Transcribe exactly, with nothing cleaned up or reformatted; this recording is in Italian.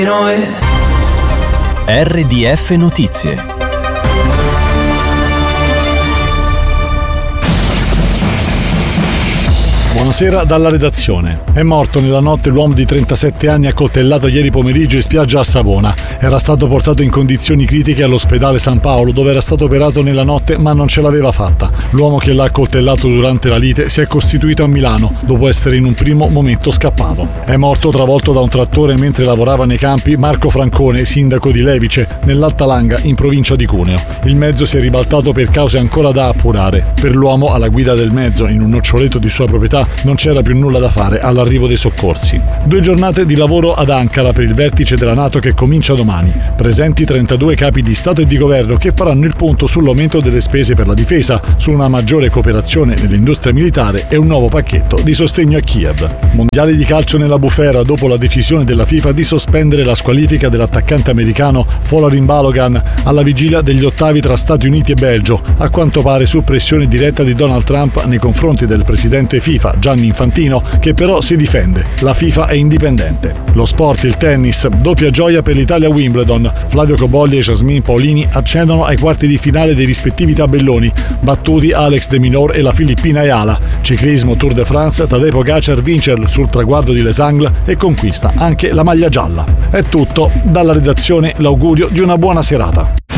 R D F Notizie. Buonasera dalla redazione. È morto nella notte l'uomo di trentasette anni accoltellato ieri pomeriggio in spiaggia a Savona. Era stato portato in condizioni critiche all'ospedale San Paolo, dove era stato operato nella notte ma non ce l'aveva fatta. L'uomo che l'ha accoltellato durante la lite si è costituito a Milano, dopo essere in un primo momento scappato. È morto travolto da un trattore mentre lavorava nei campi Marco Francone, sindaco di Levice, nell'Alta Langa, in provincia di Cuneo. Il mezzo si è ribaltato per cause ancora da appurare. Per l'uomo alla guida del mezzo, in un noccioletto di sua proprietà, non c'era più nulla da fare all'arrivo dei soccorsi. Due giornate di lavoro ad Ankara per il vertice della NATO che comincia domani. Presenti trentadue capi di Stato e di Governo che faranno il punto sull'aumento delle spese per la difesa, su una maggiore cooperazione nell'industria militare e un nuovo pacchetto di sostegno a Kiev. Mondiali di calcio nella bufera dopo la decisione della FIFA di sospendere la squalifica dell'attaccante americano Folarin Balogun alla vigilia degli ottavi tra Stati Uniti e Belgio, a quanto pare su pressione diretta di Donald Trump nei confronti del presidente FIFA Gianni Infantino, che però si difende. La FIFA è indipendente. Lo sport, il tennis, doppia gioia per l'Italia Wimbledon. Flavio Cobolli e Jasmine Paolini accedono ai quarti di finale dei rispettivi tabelloni, battuti Alex de Minaur e la filippina Ayala. Ciclismo Tour de France, Tadej Pogacar vince sul traguardo di Les Angles e conquista anche la maglia gialla. È tutto, dalla redazione l'augurio di una buona serata.